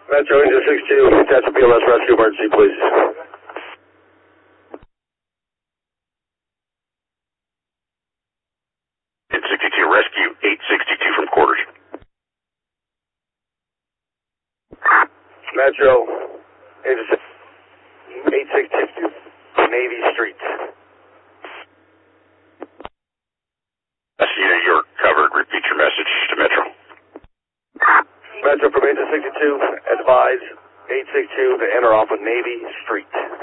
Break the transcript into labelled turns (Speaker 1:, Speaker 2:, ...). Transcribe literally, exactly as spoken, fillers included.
Speaker 1: Metro Engine sixty-two, attach a B L S rescue emergency, please.
Speaker 2: eight sixty-two rescue, eight sixty-two from quarters.
Speaker 1: Metro Engine eight sixty-two, Navy Street.
Speaker 2: That's unit, you're covered. Repeat your message to Metro.
Speaker 1: Metro from Engine sixty-two, advise eight sixty-two to enter off of Navy Street.